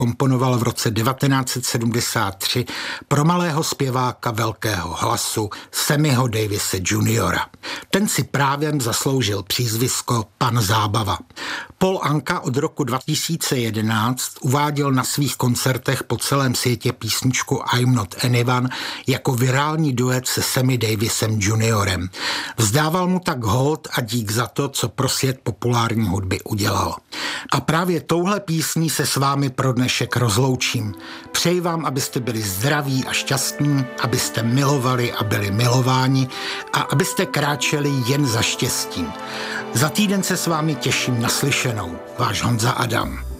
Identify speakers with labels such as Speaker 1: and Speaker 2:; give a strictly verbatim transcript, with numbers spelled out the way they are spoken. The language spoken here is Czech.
Speaker 1: komponoval v roce devatenáct set sedmdesát tři pro malého zpěváka velkého hlasu Sammyho Davise juniora Ten si právem zasloužil přízvisko Pan Zábava. Paul Anka od roku dva tisíce jedenáct uváděl na svých koncertech po celém světě písničku I'm Not Anyone jako virální duet se Sammy Davisem juniorem Vzdával mu tak hold a dík za to, co pro svět populární hudby udělal. A právě touhle písní se s vámi pro dnešek rozloučím. Přeji vám, abyste byli zdraví a šťastní, abyste milovali a byli milováni a abyste kráčeli jen za štěstím. Za týden se s vámi těším na slyšenou. Váš Honza Adam.